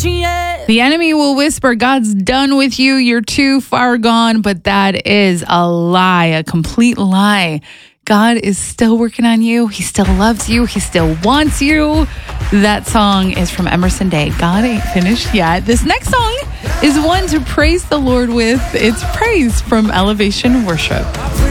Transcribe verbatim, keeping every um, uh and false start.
yet. The enemy will whisper, God's done with you. You're too far gone. But that is a lie, a complete lie. God is still working on you. He still loves you. He still wants you. That song is from Emerson Day. God ain't finished yet. This next song is one to praise the Lord with. It's praise from Elevation Worship.